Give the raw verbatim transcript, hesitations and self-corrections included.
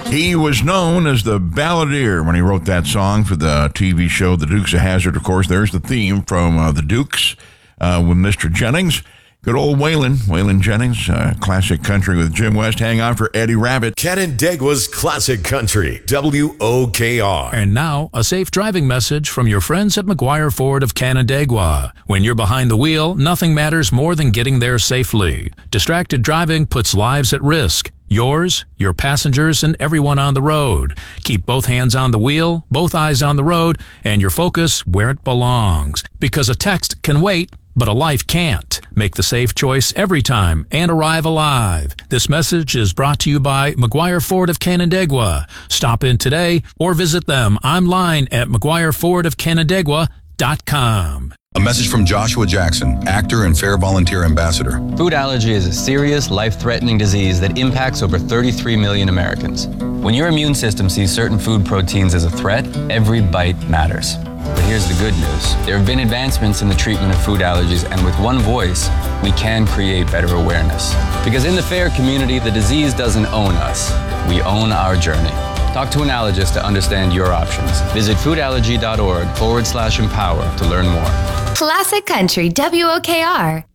He was known as the balladeer when he wrote that song for the T V show The Dukes of Hazzard. Of course, there's the theme from uh, The Dukes uh, with Mister Jennings. Good old Waylon, Waylon Jennings, uh, classic country with Jim West. Hang on for Eddie Rabbit. Canandaigua's Classic Country, W O K R. And now, a safe driving message from your friends at McGuire Ford of Canandaigua. When you're behind the wheel, nothing matters more than getting there safely. Distracted driving puts lives at risk. Yours, your passengers, and everyone on the road. Keep both hands on the wheel, both eyes on the road, and your focus where it belongs. Because a text can wait, but a life can't. Make the safe choice every time and arrive alive. This message is brought to you by McGuire Ford of Canandaigua. Stop in today or visit them online at mcguire ford of canandaigua dot com. A message from Joshua Jackson, actor and Fair Volunteer Ambassador. Food allergy is a serious, life-threatening disease that impacts over thirty-three million Americans. When your immune system sees certain food proteins as a threat, every bite matters. But here's the good news. There have been advancements in the treatment of food allergies, and with one voice, we can create better awareness. Because in the FAIR community, the disease doesn't own us. We own our journey. Talk to an allergist to understand your options. Visit foodallergy.org forward slash empower to learn more. Classic Country, W O K R.